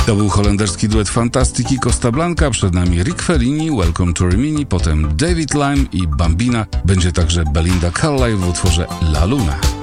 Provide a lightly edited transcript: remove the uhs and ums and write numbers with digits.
To był holenderski duet Fantastic i Costa Blanca. Przed nami Rick Fellini, Welcome to Rimini, potem David Lime i Bambina. Będzie także Belinda Carlisle w utworze La Luna.